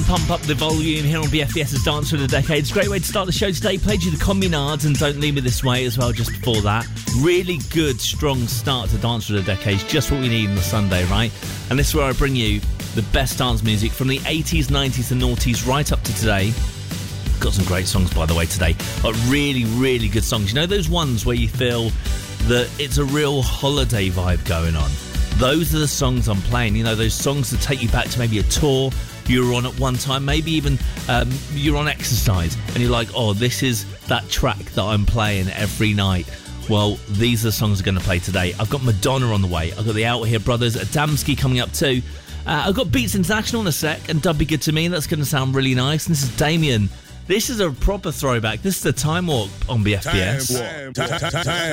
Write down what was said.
Pump up the volume here on BFBS's Dance for the Decades. Great way to start the show today. Played you the Communards and Don't Leave Me This Way as well just before that. Really good, strong start to Dance for the Decades. Just what we need on the Sunday, right? And this is where I bring you the best dance music from the 80s, 90s and noughties right up to today. Got some great songs, by the way, today. But really, really good songs. You know those ones where you feel that it's a real holiday vibe going on? Those are the songs I'm playing. You know, those songs that take you back to maybe a tour you were on at one time, maybe even you're on exercise and you're like, oh, this is that track that I'm playing every night. Well, these are the songs I'm going to play today. I've got Madonna on the way. I've got the Out Here Brothers, Adamski coming up too. I've got Beats International in a sec and Dub Be Good To Me. That's going to sound really nice. And this is Damien. This is a proper throwback. This is the Time Walk on BFBS. Time.